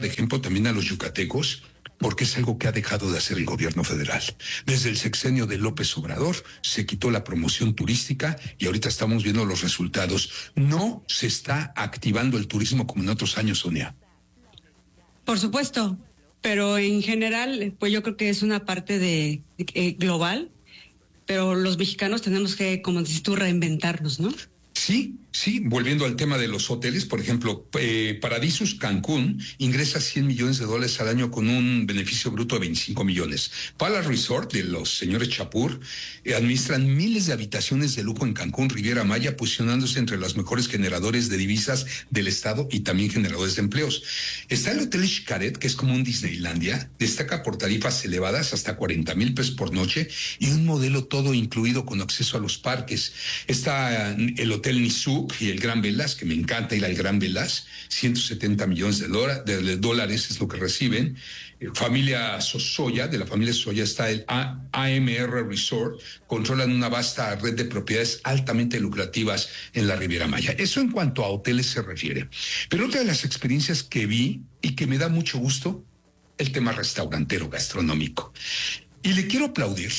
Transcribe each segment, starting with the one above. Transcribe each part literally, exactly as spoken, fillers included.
de ejemplo también a los yucatecos, porque es algo que ha dejado de hacer el gobierno federal. Desde el sexenio de López Obrador se quitó la promoción turística y ahorita estamos viendo los resultados. No se está activando el turismo como en otros años, Sonia. Por supuesto, pero en general, pues yo creo que es una parte de, de eh, global, pero los mexicanos tenemos que, como dices tú, reinventarnos, ¿no? Sí, sí, volviendo al tema de los hoteles, por ejemplo, eh, Paradisus Cancún ingresa cien millones de dólares al año con un beneficio bruto de veinticinco millones. Palace Resort, de los señores Chapur, eh, administran miles de habitaciones de lujo en Cancún, Riviera Maya, posicionándose entre los mejores generadores de divisas del estado y también generadores de empleos. Está el Hotel Xcaret, que es como un Disneylandia, destaca por tarifas elevadas hasta cuarenta mil pesos por noche y un modelo todo incluido con acceso a los parques. Está el Hotel Nizuc y el Gran Velas, que me encanta ir al Gran Velas, ciento setenta millones de, dólar, de, de dólares es lo que reciben. Eh, familia Soya, de la familia Soya está el A M R Resort, controlan una vasta red de propiedades altamente lucrativas en la Riviera Maya. Eso en cuanto a hoteles se refiere. Pero otra de las experiencias que vi y que me da mucho gusto, el tema restaurantero gastronómico. Y le quiero aplaudir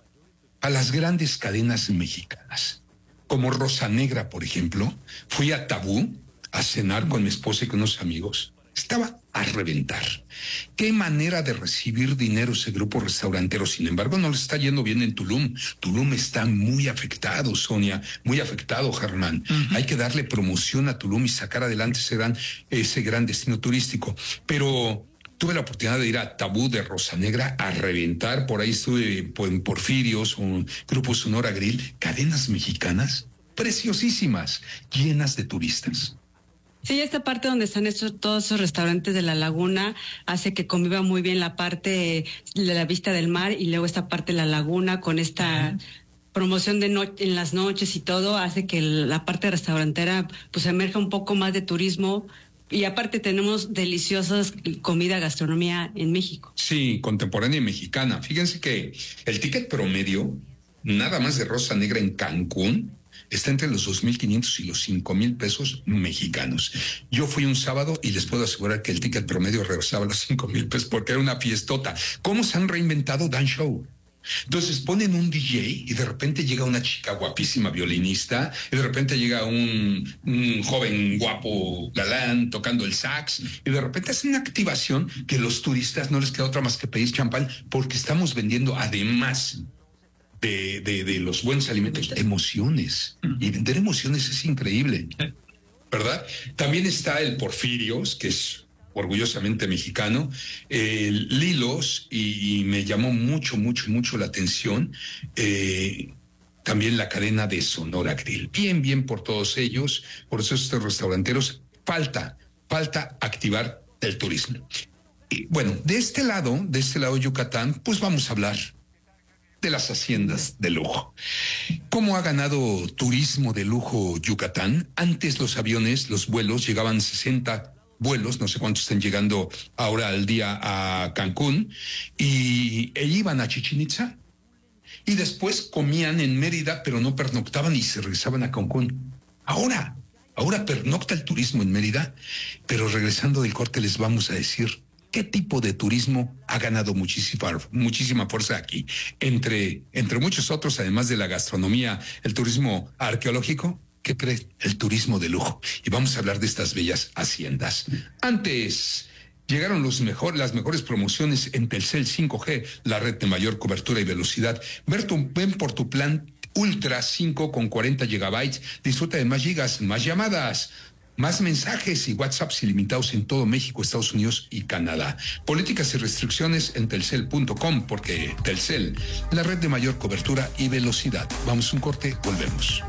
a las grandes cadenas mexicanas. Como Rosa Negra, por ejemplo, fui a Tabú a cenar con mi esposa y con unos amigos. Estaba a reventar. Qué manera de recibir dinero ese grupo restaurantero. Sin embargo, no le está yendo bien en Tulum. Tulum está muy afectado, Sonia, muy afectado, Germán. Uh-huh. Hay que darle promoción a Tulum y sacar adelante ese gran, ese gran destino turístico. Pero tuve la oportunidad de ir a Tabú de Rosa Negra a reventar. Por ahí estuve en Porfirios, un grupo Sonora Grill, cadenas mexicanas preciosísimas, llenas de turistas. Sí, esta parte donde están estos, todos esos restaurantes de la laguna hace que conviva muy bien la parte de la vista del mar y luego esta parte de la laguna con esta uh-huh. promoción de no, en las noches y todo hace que la parte restaurantera pues emerja un poco más de turismo. Y aparte tenemos deliciosas comida, gastronomía en México. Sí, contemporánea y mexicana. Fíjense que el ticket promedio, nada más de Rosa Negra en Cancún, está entre los dos mil quinientos y los cinco mil pesos mexicanos. Yo fui un sábado y les puedo asegurar que el ticket promedio rebasaba los cinco mil pesos porque era una fiestota. ¿Cómo se han reinventado Dan Show? Entonces ponen un D J y de repente llega una chica guapísima violinista y de repente llega un, un joven guapo galán tocando el sax y de repente hacen una activación que los turistas no les queda otra más que pedir champán porque estamos vendiendo además de, de, de los buenos alimentos emociones y vender emociones es increíble, ¿verdad? También está el Porfirios, que es orgullosamente mexicano, eh, Lilos, y, y me llamó mucho, mucho, mucho la atención, eh, también la cadena de Sonora Grill. Bien, bien por todos ellos, por eso estos restauranteros, falta, falta activar el turismo. Y bueno, de este lado, de este lado de Yucatán, pues vamos a hablar de las haciendas de lujo. ¿Cómo ha ganado turismo de lujo Yucatán? Antes los aviones, los vuelos llegaban sesenta vuelos, no sé cuántos están llegando ahora al día a Cancún, y e iban a Chichén Itzá. Y después comían en Mérida, pero no pernoctaban y se regresaban a Cancún. Ahora, ahora pernocta el turismo en Mérida, pero regresando del corte les vamos a decir qué tipo de turismo ha ganado muchísima, muchísima fuerza aquí. Entre, entre muchos otros, además de la gastronomía, el turismo arqueológico, ¿qué cree? El turismo de lujo. Y vamos a hablar de estas bellas haciendas. Antes, llegaron los mejor, las mejores promociones en Telcel cinco G, la red de mayor cobertura y velocidad. Ver tu, ven por tu plan Ultra cinco con cuarenta gigabytes. Disfruta de más gigas, más llamadas, más mensajes y WhatsApps ilimitados en todo México, Estados Unidos y Canadá. Políticas y restricciones en telcel punto com, porque Telcel, la red de mayor cobertura y velocidad. Vamos a un corte, volvemos.